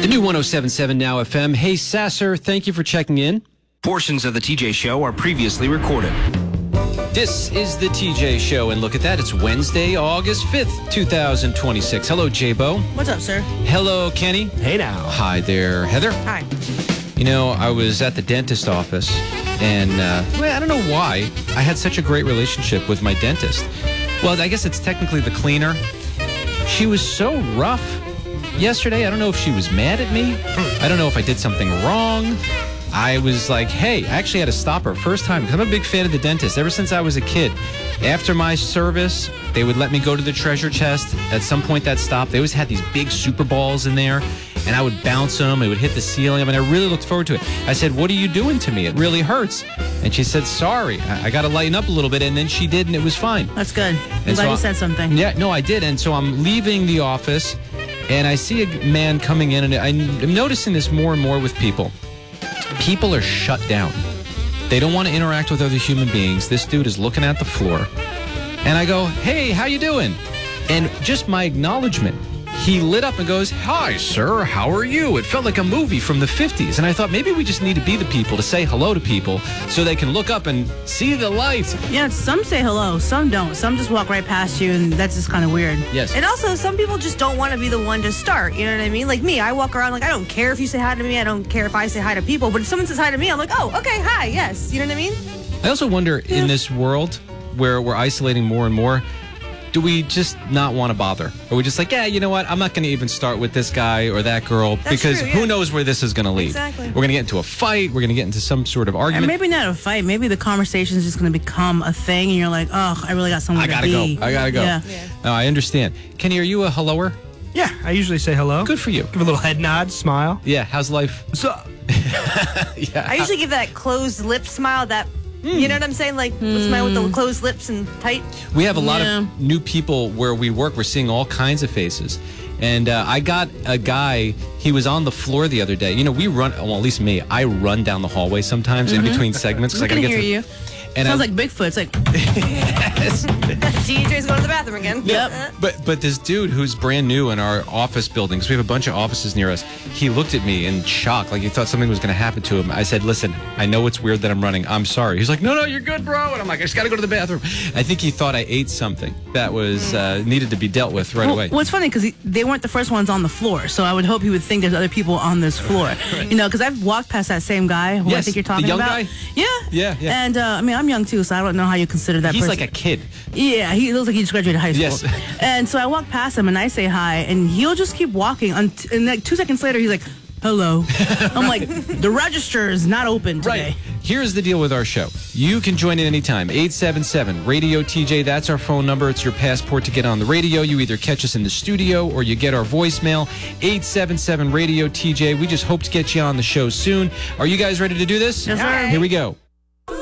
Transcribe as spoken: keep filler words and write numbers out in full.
The new one oh seven point seven Now F M. Hey, Sasser, thank you for checking in. Portions of the T J Show are previously recorded. This is the T J Show, and look at that. It's Wednesday, August fifth, two thousand twenty-six. Hello, J-Bo. What's up, sir? Hello, Kenny. Hey now. Hi there, Heather. Hi. You know, I was at the dentist office, and uh, well, I don't know why. I had such a great relationship with my dentist. Well, I guess it's technically the cleaner. She was so rough yesterday. I don't know if she was mad at me. I don't know if I did something wrong. I was like, hey, I actually had to stop her first time because I'm a big fan of the dentist. Ever since I was a kid, after my service, they would let me go to the treasure chest. At some point that stopped. They always had these big super balls in there, and I would bounce them. It would hit the ceiling. I mean, I really looked forward to it. I said, what are you doing to me? It really hurts. And she said, sorry, I, I got to lighten up a little bit. And then she did, and it was fine. That's good. I'm And glad so you I- said something. Yeah, no, I did. And so I'm leaving the office, and I see a man coming in, and I'm noticing this more and more with people. People are shut down. They don't want to interact with other human beings. This dude is looking at the floor, and I go, hey, how you doing? And just my acknowledgement, he lit up and goes, hi, sir, how are you? It felt like a movie from the fifties. And I thought maybe we just need to be the people to say hello to people so they can look up and see the light. Yeah, some say hello, some don't. Some just walk right past you, and that's just kind of weird. Yes. And also, some people just don't want to be the one to start. You know what I mean? Like me, I walk around like I don't care if you say hi to me. I don't care if I say hi to people. But if someone says hi to me, I'm like, oh, okay, hi, yes. You know what I mean? I also wonder, in this world where we're isolating more and more, do we just not want to bother? Are we just like, yeah, you know what? I'm not going to even start with this guy or that girl That's because true, yeah. who knows where this is going to lead? Exactly. We're going to get into a fight. We're going to get into some sort of And argument. maybe not a fight. Maybe the conversation is just going to become a thing, and you're like, oh, I really got someone I to gotta be. go. I gotta go. Yeah. Yeah. No, I understand. Kenny, are you a helloer? Yeah, I usually say hello. Good for you. Give a little head nod, smile. Yeah. How's life? So, Yeah. I usually give that closed lip smile, that, you know what I'm saying? Like, smile with the closed lips and tight. We have a lot Yeah. of new people where we work. We're seeing all kinds of faces. And uh, I got a guy, he was on the floor the other day. You know, we run, well, at least me, I run down the hallway sometimes in between segments. 'cause We I gotta can get hear to, you. And Sounds I- like Bigfoot. It's like, D J's going to the bathroom again. Yep. But but this dude who's brand new in our office building, because we have a bunch of offices near us, he looked at me in shock, like he thought something was going to happen to him. I said, listen, I know it's weird that I'm running. I'm sorry. He's like, no, no, you're good, bro. And I'm like, I just got to go to the bathroom. I think he thought I ate something that was uh, needed to be dealt with right well, away. well, it's funny because they weren't the first ones on the floor, so I would hope he would think there's other people on this floor. You know, because I've walked past that same guy who I Yes, think you're the talking young about. guy? Yeah. Yeah, yeah. And uh, I mean, I'm young too, so I don't know how you consider that He's person. like a kid. Yeah, he looks like he just graduated high school. Yes. And so I walk past him and I say hi, and he'll just keep walking. Unt- and like two seconds later, he's like, hello. I'm like, the register is not open today. Right. Here's the deal with our show. You can join in anytime. eight seven seven radio T J. That's our phone number. It's your passport to get on the radio. You either catch us in the studio or you get our voicemail. eight seven seven radio T J. We just hope to get you on the show soon. Are you guys ready to do this? Yes, sir. Here we go.